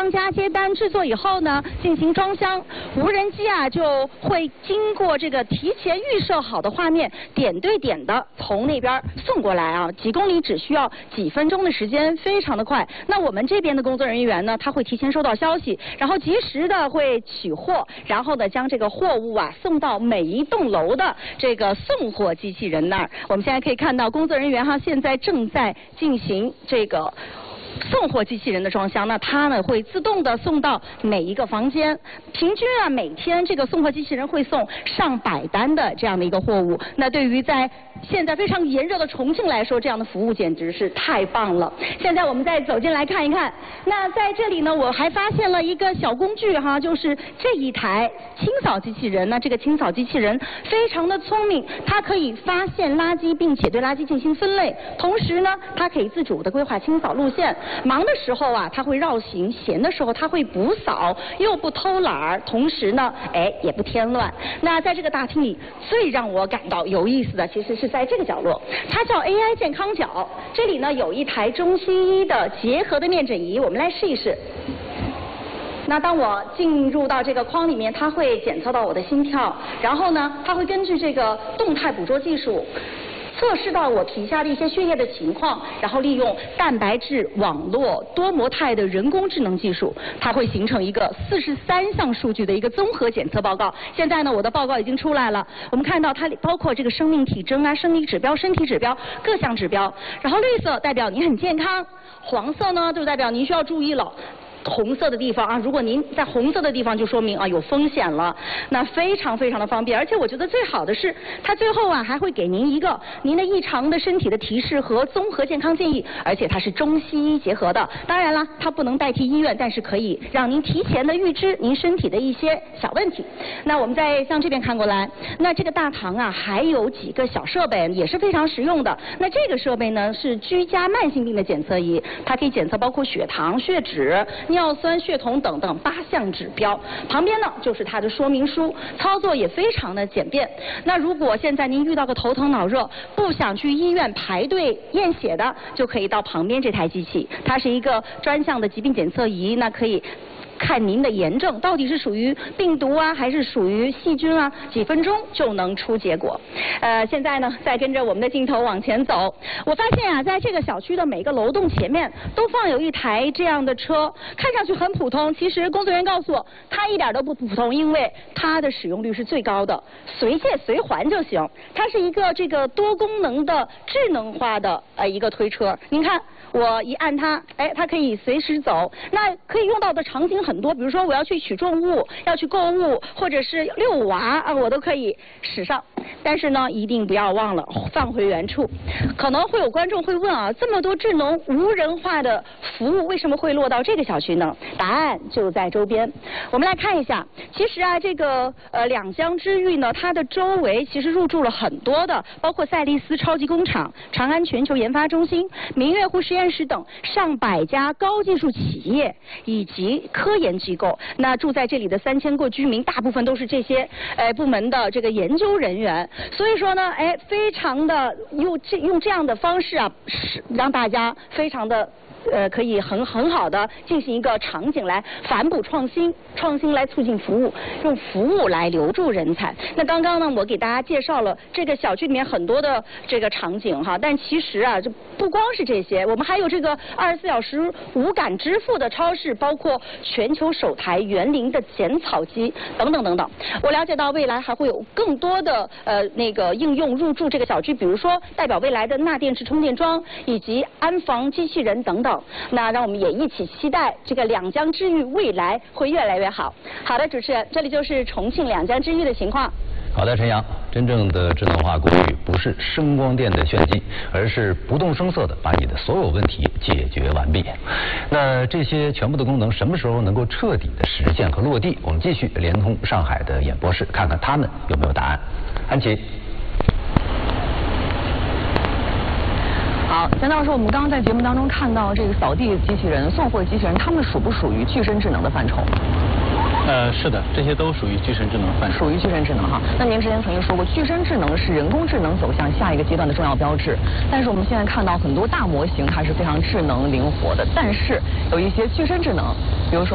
商家接单制作以后呢，进行装箱，无人机啊就会经过这个提前预设好的画面，点对点的从那边送过来啊，几公里只需要几分钟的时间，非常的快。那我们这边的工作人员呢，他会提前收到消息，然后及时的会取货，然后呢将这个货物啊送到每一栋楼的这个送货机器人那儿。我们现在可以看到工作人员哈，现在正在进行这个送货机器人的装箱，那它呢会自动的送到每一个房间，平均啊每天这个送货机器人会送上百单的这样的一个货物。那对于在现在非常炎热的重庆来说，这样的服务简直是太棒了。现在我们再走进来看一看，那在这里呢，我还发现了一个小工具哈，就是这一台清扫机器人。那这个清扫机器人非常的聪明，它可以发现垃圾，并且对垃圾进行分类，同时呢，它可以自主的规划清扫路线。忙的时候啊，它会绕行；闲的时候，它会补扫，又不偷懒儿，同时呢，也不添乱。那在这个大厅里，最让我感到有意思的，其实是在这个角落，它叫 AI 健康角。这里呢有一台中西医的结合的面诊仪，我们来试一试。那当我进入到这个框里面，它会检测到我的心跳，然后呢，它会根据这个动态捕捉技术测试到我皮下的一些血液的情况，然后利用蛋白质网络多模态的人工智能技术，它会形成一个43项数据的一个综合检测报告。现在呢，我的报告已经出来了，我们看到它包括这个生命体征啊、生理指标、身体指标各项指标。然后绿色代表您很健康，黄色呢就代表您需要注意了。红色的地方啊，如果您在红色的地方，就说明啊有风险了，那非常非常的方便。而且我觉得最好的是，它最后啊还会给您一个您的异常的身体的提示和综合健康建议，而且它是中西医结合的。当然了，它不能代替医院，但是可以让您提前的预知您身体的一些小问题。那我们再向这边看过来，那这个大堂啊还有几个小设备也是非常实用的。那这个设备呢是居家慢性病的检测仪，它可以检测包括血糖、血脂、尿酸、血酮等等8项指标。旁边呢就是它的说明书，操作也非常的简便。那如果现在您遇到个头疼脑热，不想去医院排队验血的，就可以到旁边这台机器，它是一个专项的疾病检测仪，那可以看您的炎症到底是属于病毒啊，还是属于细菌啊，几分钟就能出结果。现在呢，再跟着我们的镜头往前走，我发现啊，在这个小区的每个楼栋前面都放有一台这样的车，看上去很普通，其实工作人员告诉我，它一点都不普通，因为它的使用率是最高的，随借随还就行。它是一个这个多功能的智能化的一个推车，您看。我一按它，它可以随时走。那可以用到的场景很多，比如说我要去取重物、要去购物，或者是遛娃啊，我都可以使上。但是呢，一定不要忘了放回原处。可能会有观众会问啊，这么多智能无人化的服务，为什么会落到这个小区呢？答案就在周边。我们来看一下，其实啊，这个两江之域呢，它的周围其实入驻了很多的，包括赛力斯超级工厂、长安全球研发中心、明月湖实验室等上百家高技术企业以及科研机构。那住在这里的3000个居民，大部分都是这些部门的这个研究人员。所以说呢，非常的用这样的方式啊，让大家非常的。可以很好的进行一个场景来反哺创新来促进服务，用服务来留住人才。那刚刚呢，我给大家介绍了这个小区里面很多的这个场景哈，但其实啊，这不光是这些，我们还有这个24小时无感支付的超市，包括全球首台园林的剪草机等等等等。我了解到未来还会有更多的那个应用入驻这个小区，比如说代表未来的钠电池充电桩以及安防机器人等等。那让我们也一起期待这个两江之域未来会越来越好。好的，主持人，这里就是重庆两江之域的情况。 好的，陈阳，真正的智能化公寓不是声光电的炫技，而是不动声色的把你的所有问题解决完毕。那这些全部的功能什么时候能够彻底的实现和落地？我们继续连通上海的演播室，看看他们有没有答案。安琪。 好，钱老师，我们刚刚在节目当中看到这个扫地机器人、送货机器人，它们属不属于具身智能的范畴？ 是的，这些都属于具身智能范畴。 属于具身智能哈。那您之前曾经说过，具身智能是人工智能走向下一个阶段的重要标志。但是我们现在看到很多大模型，它是非常智能灵活的，但是有一些具身智能，比如说。